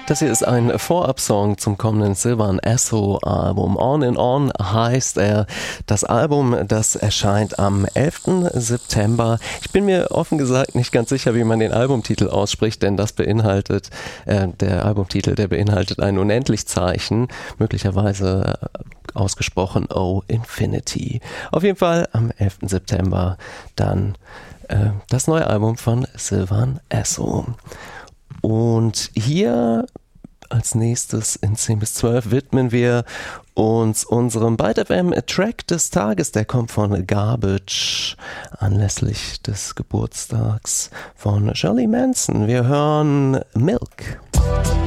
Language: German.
Das hier ist ein Vorab-Song zum kommenden Sylvan Esso-Album. On and On heißt er. Das Album, das erscheint am 11. September. Ich bin mir offen gesagt nicht ganz sicher, wie man den Albumtitel ausspricht, denn das beinhaltet, der Albumtitel, der beinhaltet ein Unendlichzeichen, möglicherweise ausgesprochen O Infinity. Auf jeden Fall am 11. September dann das neue Album von Sylvan Esso. Und hier als nächstes in 10 bis 12 widmen wir uns unserem ByteFM-Track des Tages. Der kommt von Garbage anlässlich des Geburtstags von Shirley Manson. Wir hören Milk.